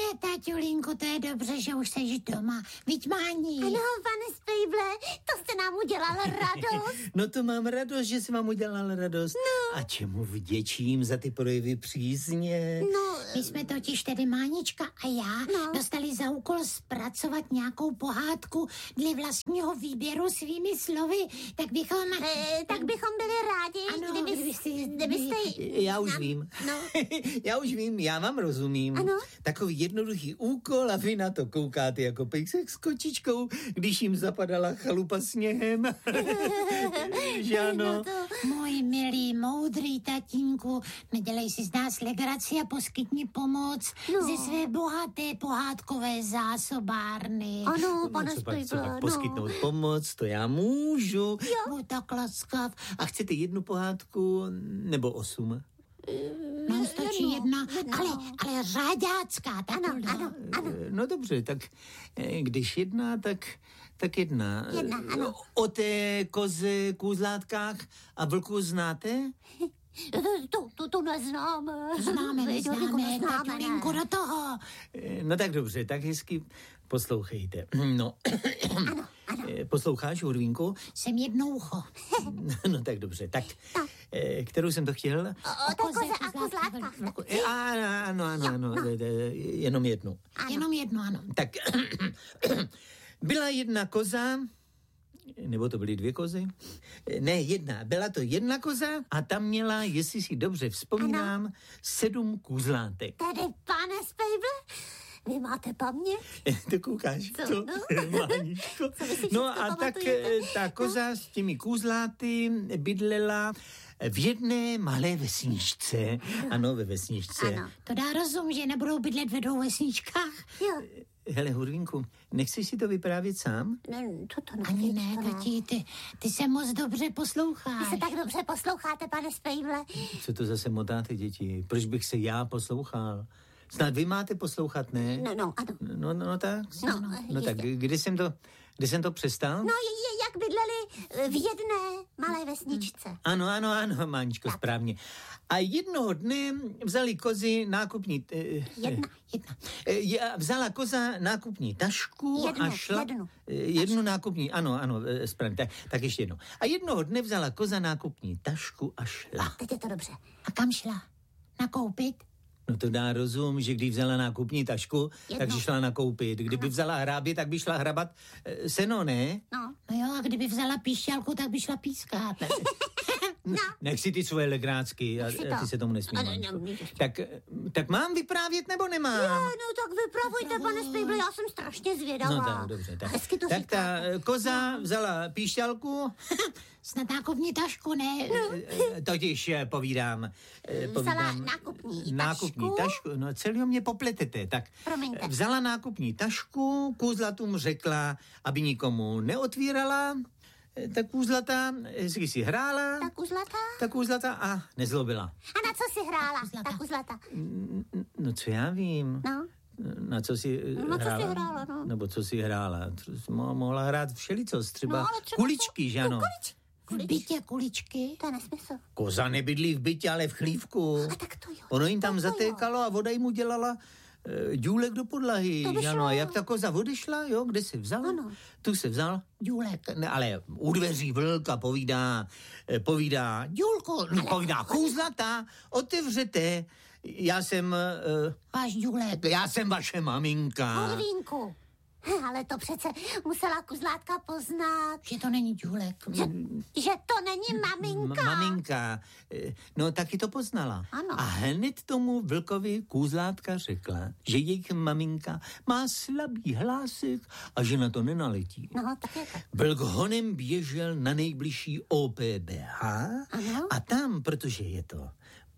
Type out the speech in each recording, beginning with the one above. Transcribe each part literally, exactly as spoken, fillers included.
taťulínku, to je dobře, že už seš doma. Viď, Máni? Ano, pane Spejble, to jste nám udělal radost. No to mám radost, že jsi vám udělal radost. No. A čemu vděčím za ty projevy přízně? No, My jsme totiž tedy Mánička a já No. dostali za úkol zpracovat nějakou pohádku dle vlastního výběru svými slovy, tak bychom... e, tak bychom byli rádi, Ano, kdyby, kdybyste- kdybyste... Já už nám- vím. No, Já už vím, já vám rozumím. Ano. Takový jednoduchý úkol a vy na to koukáte jako pejsek s kočičkou, když jim zapadala chalupa sněhem. Že ano? no to... Můj milý, moudrý tatínku, nedělej si z nás legraci a poskytni pomoc No. ze své bohaté pohádkové zásobárny. Ano, pane No, co pak, co Spejble, pak no. poskytnout pomoc, to já můžu. Buď tak laskav. A chcete jednu pohádku nebo osm? Nám stačí jedno, jedna, jedno. ale, ale řáďácká. Ano, taková. ano, ano. Eh, No dobře, tak eh, když jedna, tak, tak jedna. Jedna, Eh, ano. O té koze, kůzlátkách a vlku znáte? To, to, to neznáme. Známe, Vy, Doriko, neznáme, neznáme, tatulínku, ne. do toho. Eh, No tak dobře, tak hezky poslouchejte. No, Eh, posloucháš, Hurvínku? Jsem jedno ucho. No tak dobře, tak eh, kterou jsem to chtěl? O, o té koze a kuzlátkách. Eh, Ano, ano, ano, ano, eh, eh, jenom jednu. Jenom jedno, ano. Tak byla jedna koza, nebo to byly dvě kozy? Ne, jedna. Byla to jedna koza a tam měla, jestli si dobře vzpomínám, sedm kůzlátek. Tedy, pane Spejble, vy máte paměť? To koukáš, Co, to, no? Máničko. Co vy si No všechno a tak pamatujete? eh, ta koza s těmi kůzláty bydlela v jedné malé vesničce. Ano, ve vesničce. Ano. To dá rozum, že nebudou bydlet ve dvou vesničkách. Jo, Hele, Hurvínku, nechceš si to vyprávět sám? ne, to to ne. Ani to ne, tati, ty, ty se moc dobře Vy posloucháš. se tak dobře posloucháte, pane Spejble. Co to zase motáte, děti? Proč bych se já poslouchal? Snad vy máte poslouchat, ne? No, no, ano. No, no, no tak. No, no tak, jistě. kdy jsem to, kdy jsem to přestal? No, je, je, jak bydleli eh, v jedné malé vesničce. Ano, ano, ano, Máničko, správně. A jednoho dne vzali kozy nákupní... Eh, Jedna. Jedna. eh, je- vzala koza nákupní tašku Jednu, a šla... jednu. Eh, jednu nákupní, ano, ano, eh, správně, tak, tak ještě jednou. A jednoho dne vzala koza nákupní tašku a šla. Teď je to dobře. A kam šla? Nakoupit? No to dá rozum, že když vzala nákupní tašku, Jedno. takže šla nakoupit. Kdyby vzala hrábě, tak by šla hrabat eh, seno, ne? No, No jo, a kdyby vzala píšťalku, tak by šla pískat. no. Nech si ty svoje legrácky, a, Nech si a ty to. se tomu nesmí. Ano, Máňko. no, no. Tak, eh, tak mám vyprávět nebo nemám? Jo, no tak vypravujte, pane Spejble, já jsem strašně zvědavá. No tak, dobře. Tak, Hezky to tak říkáte. ta eh, koza vzala píšťalku, Snad nákupní tašku, ne? eh, totiž eh, povídám, eh, Vzala povídám nákupní nákupní tašku. tašku. No celého mě popletete. Tak Promiňte. eh, vzala nákupní tašku, kůzlatům řekla, aby nikomu neotvírala, eh, ta kůzlata hezky si hrála, Ta kuzlata? ta kůzlata a nezlobila. A na co si hrála, Kuzlata. ta kuzlata? No co já vím. No, Na co si No, co si hrála? hrála, no. Nebo co si hrála? Tr- mo- Mohla hrát všelicos, třeba, No, ale třeba kuličky, že ano? kulič. V bytě kuličky? To je nesmysl. Koza nebydlí v bytě, ale v chlívku. A tak to jo. Ono jim tam Tak to jo. zatékalo a voda jim mu dělala e, důlek do podlahy. To by že ano? šlo. A jak ta koza odešla, jo, kde se vzal? Ano. Tu se vzal Důlek. ne, ale u dveří vlka povídá, eh, povídá, Důlko, no, povídá, kůzlata, otevřete, já jsem, uh, Váš důlek. já jsem vaše maminka. Hurvínku. Ale to přece musela kuzlátka poznat, Že to není důlek. že, že to není maminka. M- maminka. Eh, No, taky to poznala. Ano. A hned tomu vlkovi kůzlátka řekla, že jejich maminka má slabý hlásek a že na to nenaletí. No, tak je to. Vlk honem běžel na nejbližší O P B H Ano. a tam, protože je to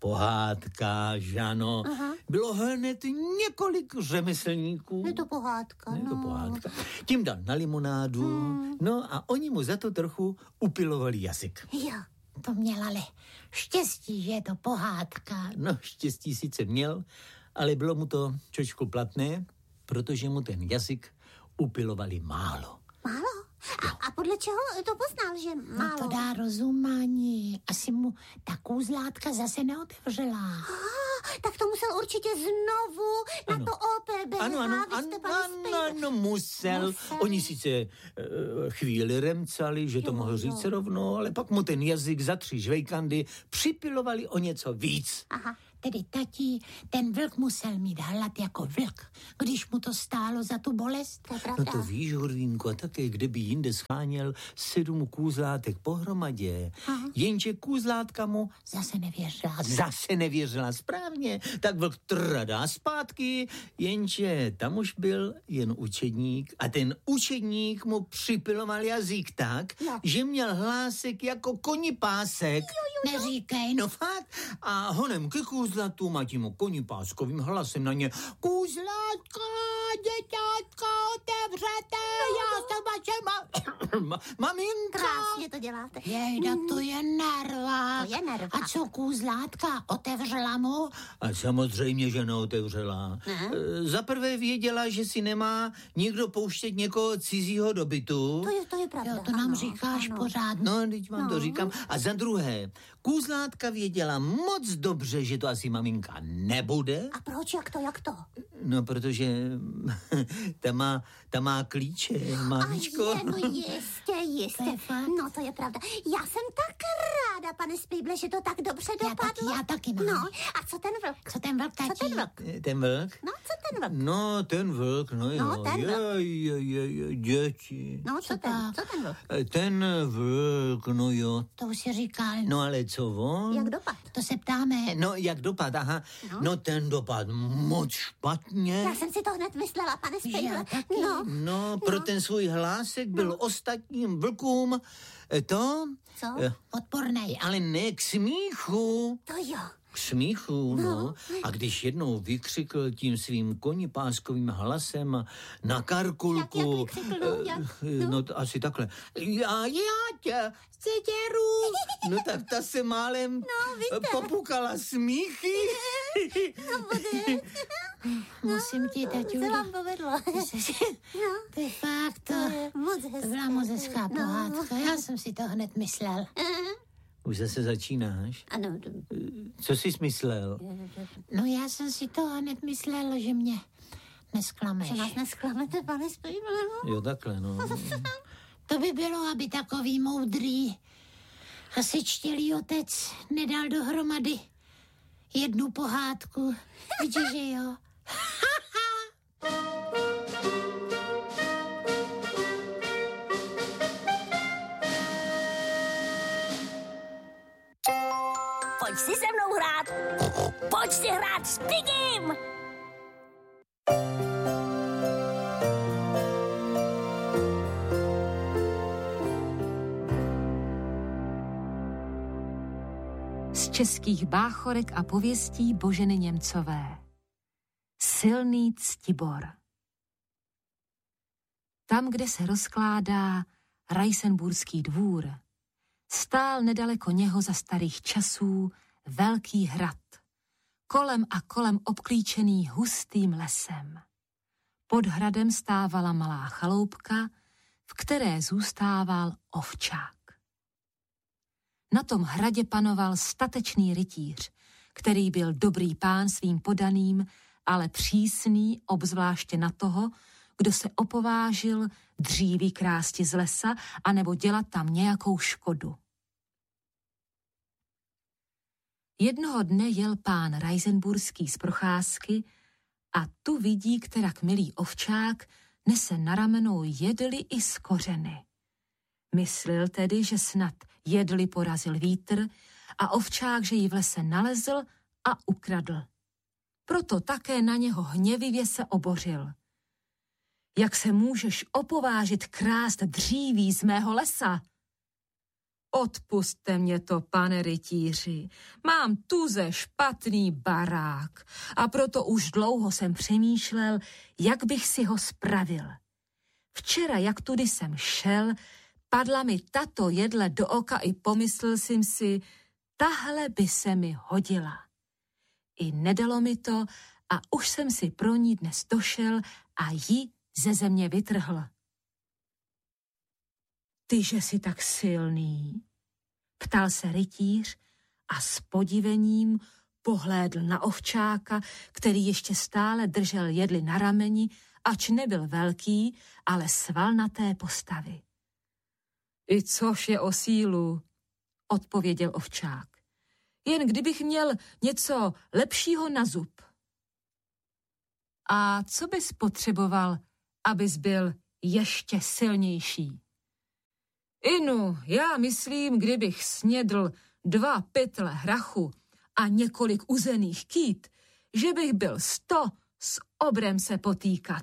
pohádka, žano, Aha. bylo hned několik řemeslníků. Je to pohádka, Je no. to pohádka. Tím dal na limonádu, hmm. no a oni mu za to trochu upilovali jazyk. Jo. To měla ale štěstí, že je to pohádka. No, štěstí sice měl, ale bylo mu to čočku platné, protože mu ten jazyk upilovali málo. Málo? A, a podle čeho to poznal, že málo? No to dá rozumání. Asi mu ta kůzlátka zase neotevřela. Ah, tak to musel určitě znovu ano. na to O P B H. Ano, ano, ano, ano, ano, musel. musel. Oni sice uh, chvíli remcali, že to jo, mohl říct jo. rovnou, ale pak mu ten jazyk za tři žvejkandy připilovali o něco víc. Aha. Tedy tati, ten vlk musel mít hlad jako vlk, když mu to stálo za tu bolest. To no to víš, Hurvínko, a také kdyby jinde scháněl sedm kůzlátek pohromadě. Aha. Jenže kůzlátka mu zase nevěřila. Zase nevěřila správně. Tak vlk tradá zpátky, jenže tam už byl jen učedník a ten učedník mu připiloval jazyk tak, jo. že měl hlásek jako konipásek. Jo, jo, jo. Neříkej. No fakt. A honem ke kůzlatu a tím konipáskovým hlasem na ně: Kůzlátka, děťátka, otevřete, já jsem vaše ma- maminka. Krásně to děláte. Jejda, to je nerva. To je nerva. A co kůzlátka, otevřela mu? A samozřejmě, že neotevřela. E, za prvé věděla, že si nemá nikdo pouštět někoho cizího do bytu. To je, to je pravda. Jo, to nám ano, říkáš ano. pořád. No, teď vám no. to říkám. A za druhé, kůzlátka věděla moc dobře, že to asi maminka nebude. A proč, jak to, jak to? No, protože ta má, ta má klíče, mamičko. A je, no jistě, jistě. To no, to je pravda. Já jsem tak ráda, pane Spíble, že to tak dobře dopadlo. Já taky, já taky mám. No, a co ten vlk? Co ten vlk, tati? Co ten vlk? Ten vlk? No, co ten vlk? No, ten vlk, no jo. No, ten vlk. Je, je, je, je, děti. No, co, co ten, co ten vlk? Ten vlk, no jo. To už si říkal. No, ale co on? Jak dopad? To se ptáme. No, jak dopad, aha. No, no ten dopad moc špatně. Já jsem si to hned myslela, pane Spíble. No. no, pro no. ten svůj hlásek byl no. ostatním vlkům to... Co? Odpornej. Ale ne k smíchu. To jo. K smíchu, no. no. A když jednou vykřikl tím svým konipáskovým hlasem na Karkulku... Jak, jak vykřikl, no, jak? No, no to asi takhle. Já, já tě, ceděru. No tak ta se málem no, popukala smíchy. No, bude. Musím ti, taťu. Se vám povedlo. No. To je fakt, to, to, je moc hezké. To byla moc hezká pohádka. Já jsem si to hned myslel. Už zase začínáš? Ano. Co jsi myslel? No já jsem si to hned myslel, že mě nesklameš. Že nás nesklamete, pane Spíble. Jo, takhle, no. To by bylo, aby takový moudrý a sečtělý otec nedal dohromady jednu pohádku. Víte, že jo? Pojď si se mnou hrát. Pojď si hrát s Pigim. Z českých báchorek a pověstí Boženy Němcové. Silný Ctibor. Tam, kde se rozkládá Rajsenburský dvůr, stál nedaleko něho za starých časů velký hrad, kolem a kolem obklíčený hustým lesem. Pod hradem stávala malá chaloupka, v které zůstával ovčák. Na tom hradě panoval statečný rytíř, který byl dobrý pán svým podaným, ale přísný obzvláště na toho, kdo se opovážil dříví krásti z lesa anebo dělat tam nějakou škodu. Jednoho dne jel pán Rajsenburský z procházky a tu vidí, kterak milý ovčák nese na ramenou jedli i z kořeny. Myslel tedy, že snad jedli porazil vítr a ovčák, že ji v lese nalezl a ukradl. Proto také na něho hněvivě se obořil. Jak se můžeš opovážit krást dříví z mého lesa? Odpusťte mě to, pane rytíři, mám tuze špatný barák a proto už dlouho jsem přemýšlel, jak bych si ho spravil. Včera, jak tudy jsem šel, padla mi tato jedle do oka i pomyslel jsem si, tahle by se mi hodila. I nedalo mi to a už jsem si pro ní dnes došel a ji ze země vytrhl. Ty, že jsi tak silný, ptal se rytíř a s podivením pohlédl na ovčáka, který ještě stále držel jedli na rameni, ač nebyl velký, ale svalnaté postavy. I což je o sílu, odpověděl ovčák. Jen kdybych měl něco lepšího na zub. A co bys potřeboval, abys byl ještě silnější? Inu, já myslím, kdybych snědl dva pytle hrachu a několik uzených kýt, že bych byl sto s obrem se potýkat.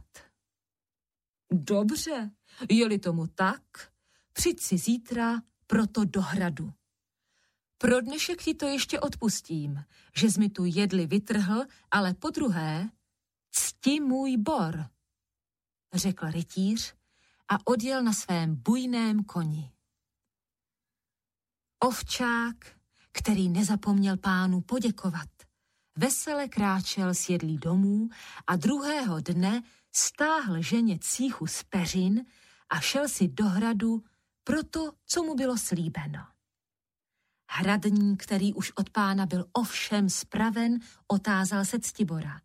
Dobře, je-li tomu tak, přijď si zítra proto do hradu. Pro dnešek ti to ještě odpustím, že jsi mi tu jedli vytrhl, ale podruhé cti můj bor, řekl rytíř a odjel na svém bujném koni. Ovčák, který nezapomněl pánu poděkovat, vesele kráčel z jedlí domů a druhého dne stáhl ženě cíchu z peřin a šel si do hradu pro to, co mu bylo slíbeno. Hradník, který už od pána byl ovšem spraven, otázal se Ctibora.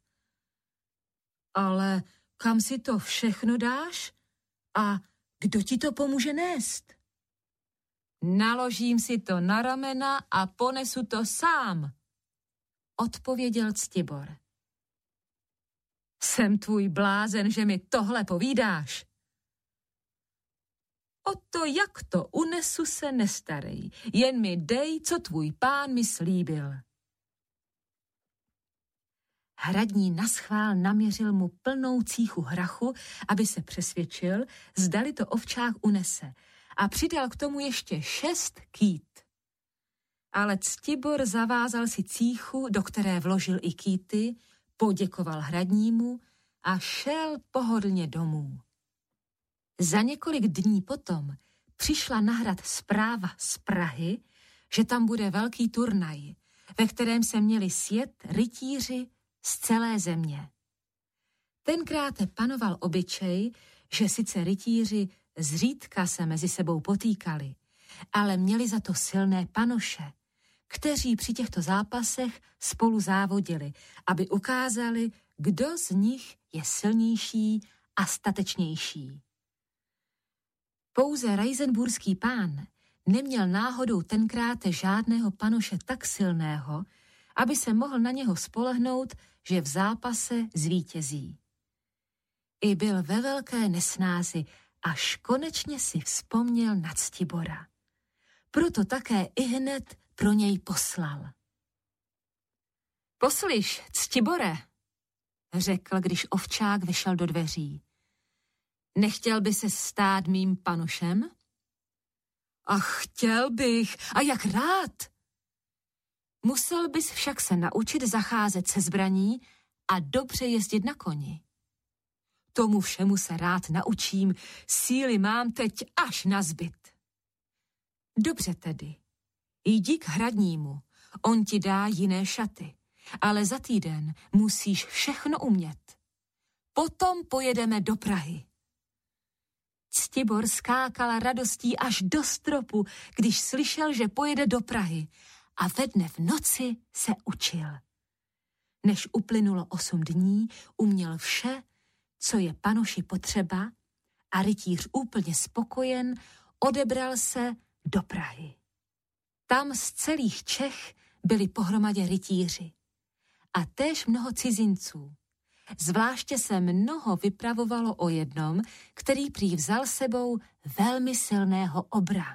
Ale kam si to všechno dáš? A kdo ti to pomůže nést? Naložím si to na ramena a ponesu to sám, odpověděl Ctibor. Jsem tvůj blázen, že mi tohle povídáš. O to, jak to unesu, se nestarej, jen mi dej, co tvůj pán mi slíbil. Hradní naschvál naměřil mu plnou cíchu hrachu, aby se přesvědčil, zdali to ovčák unese, a přidal k tomu ještě šest kýt. Ale Ctibor zavázal si cíchu, do které vložil i kýty, poděkoval hradnímu a šel pohodlně domů. Za několik dní potom přišla na hrad zpráva z Prahy, že tam bude velký turnaj, ve kterém se měli sjet rytíři z celé země. Tenkrát panoval obyčej, že sice rytíři zřídka se mezi sebou potýkali, ale měli za to silné panoše, kteří při těchto zápasech spolu závodili, aby ukázali, kdo z nich je silnější a statečnější. Pouze rajsenburský pán neměl náhodou tenkrát žádného panoše tak silného, aby se mohl na něho spolehnout, že v zápase zvítězí. I byl ve velké nesnázi, až konečně si vzpomněl na Ctibora. Proto také ihned pro něj poslal. Poslyš, Ctibore, řekl, když ovčák vyšel do dveří. Nechtěl by se stát mým panošem? Ach, chtěl bych, a jak rád! Musel bys však se naučit zacházet se zbraní a dobře jezdit na koni. Tomu všemu se rád naučím, síly mám teď až na zbyt. Dobře tedy, jdi k hradnímu, on ti dá jiné šaty, ale za týden musíš všechno umět. Potom pojedeme do Prahy. Ctibor skákal radostí až do stropu, když slyšel, že pojede do Prahy, a ve dne v noci se učil. Než uplynulo osm dní, uměl vše, co je panoši potřeba, a rytíř úplně spokojen odebral se do Prahy. Tam z celých Čech byli pohromadě rytíři a též mnoho cizinců. Zvláště se mnoho vypravovalo o jednom, který prý vzal sebou velmi silného obra.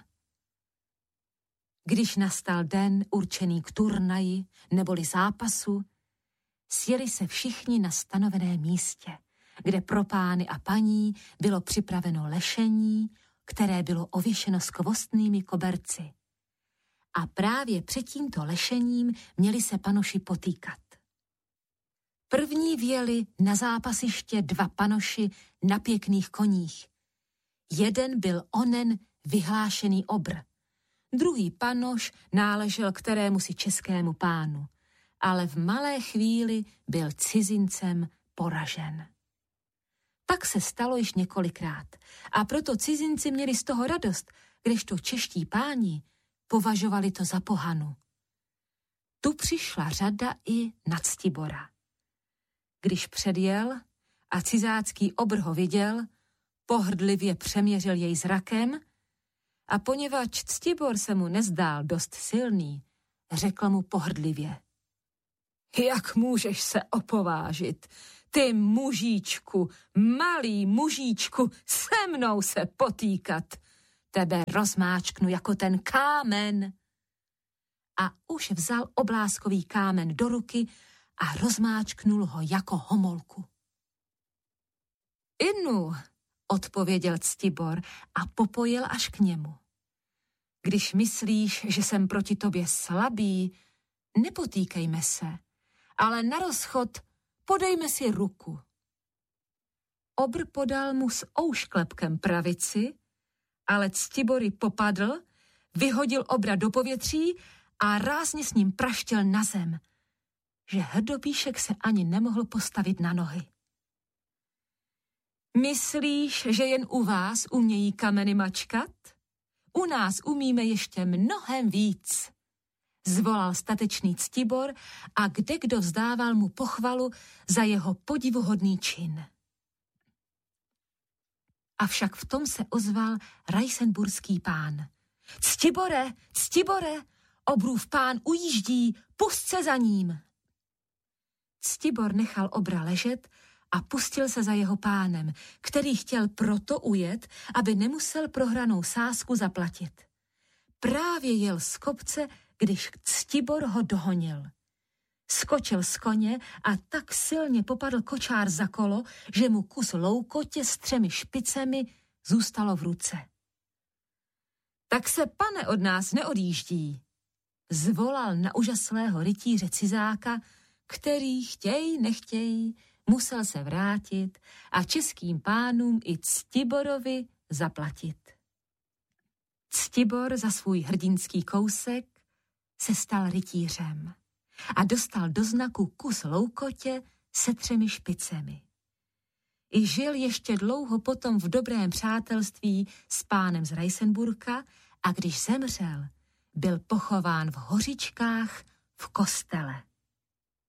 Když nastal den určený k turnaji neboli zápasu, sjeli se všichni na stanoveném místě, kde pro pány a paní bylo připraveno lešení, které bylo ověšeno skvostnými koberci. A právě před tímto lešením měli se panoši potýkat. První vjeli na zápasiště dva panoši na pěkných koních. Jeden byl onen vyhlášený obr. Druhý panoš náležel kterému si českému pánu, ale v malé chvíli byl cizincem poražen. Tak se stalo již několikrát a proto cizinci měli z toho radost, kdežto čeští páni považovali to za pohanu. tu přišla řada i na Ctibora. Když předjel a cizácký obr ho viděl, pohrdlivě přeměřil jej zrakem a poněvadž Ctibor se mu nezdál dost silný, řekl mu pohrdlivě: Jak můžeš se opovážit, ty mužíčku, malý mužíčku, se mnou se potýkat? Tebe rozmáčknu jako ten kámen. A už vzal obláskový kámen do ruky a rozmáčknul ho jako homolku. Inu, odpověděl Ctibor a popojil až k němu. Když myslíš, že jsem proti tobě slabý, nepotýkejme se, ale na rozchod podejme si ruku. Obr podal mu s oušklepkem pravici, ale Ctibor ji popadl, vyhodil obra do povětří a rázně s ním praštil na zem, že hrdopíšek se ani nemohl postavit na nohy. Myslíš, že jen u vás umějí kameny mačkat? U nás umíme ještě mnohem víc, zvolal statečný Ctibor a kdekdo vzdával mu pochvalu za jeho podivuhodný čin. Avšak v tom se ozval rajsenburský pán. Ctibore, Ctibore, obrův pán ujíždí, pust se za ním. Ctibor nechal obra ležet a pustil se za jeho pánem, který chtěl proto ujet, aby nemusel prohranou sázku zaplatit. Právě jel z kopce, když Ctibor ho dohonil. Skočil z koně a tak silně popadl kočár za kolo, že mu kus loukotě s třemi špicemi zůstalo v ruce. Tak se, pane, od nás neodjíždí, zvolal na úžaslého rytíře cizáka, který chtěj, nechtěj, musel se vrátit a českým pánům i Ctiborovi zaplatit. Ctibor za svůj hrdinský kousek se stal rytířem a dostal do znaku kus loukotě se třemi špicemi. I žil ještě dlouho potom v dobrém přátelství s pánem z Rajsenburka a když zemřel, byl pochován v Hořičkách v kostele.